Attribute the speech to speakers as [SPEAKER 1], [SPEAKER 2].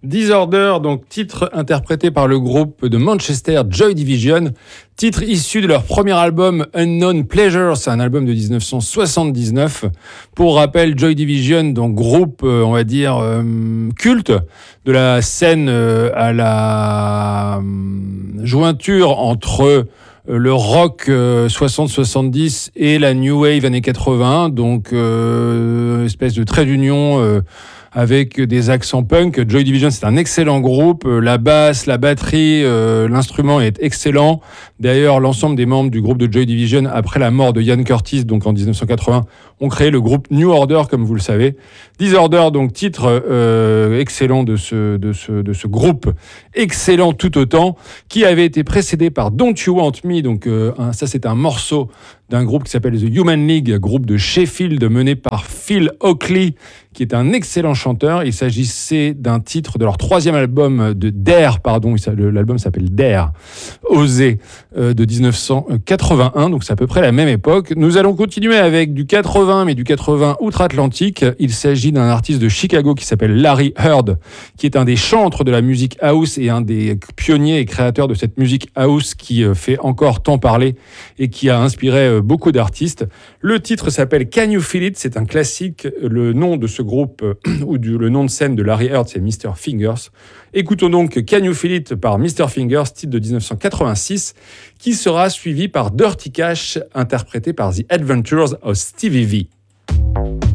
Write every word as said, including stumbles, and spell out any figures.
[SPEAKER 1] Disorder, donc titre interprété par le groupe de Manchester Joy Division, titre issu de leur premier album Unknown Pleasures, c'est un album de dix-neuf cent soixante-dix-neuf. Pour rappel, Joy Division, donc groupe, euh, on va dire, euh, culte de la scène euh, à la euh, jointure entre le rock euh, soixante soixante-dix et la new wave années quatre-vingts, donc euh, espèce de trait d'union euh, avec des accents punk. Joy Division, c'est un excellent groupe. La basse, la batterie, euh, l'instrument est excellent. D'ailleurs, l'ensemble des membres du groupe de Joy Division, après la mort de Ian Curtis, donc en dix-neuf cent quatre-vingts, ont créé le groupe New Order, comme vous le savez. Disorder, donc titre euh, excellent de ce, de, ce, de ce groupe, excellent tout autant, qui avait été précédé par Don't You Want Me, donc euh, un, ça c'est un morceau d'un groupe qui s'appelle The Human League, groupe de Sheffield mené par Phil Oakley, qui est un excellent chanteur. Il s'agissait d'un titre de leur troisième album de Dare, pardon, l'album s'appelle Dare, Oser, euh, de dix-neuf cent quatre-vingt-un, donc c'est à peu près la même époque. Nous allons continuer avec du quatre-vingts, mais du quatre-vingts outre-Atlantique. Il s'agit d'un artiste de Chicago qui s'appelle Larry Heard, qui est un des chantres de la musique house et un des pionniers et créateurs de cette musique house qui fait encore tant parler et qui a inspiré beaucoup d'artistes. Le titre s'appelle Can You Feel It? C'est un classique. Le nom de ce groupe, ou du, le nom de scène de Larry Heard, c'est mister Fingers. Écoutons donc Can You Feel It par mister Fingers, titre de dix-neuf cent quatre-vingt-six, qui sera suivi par Dirty Cash, interprété par The Adventures of Stevie V.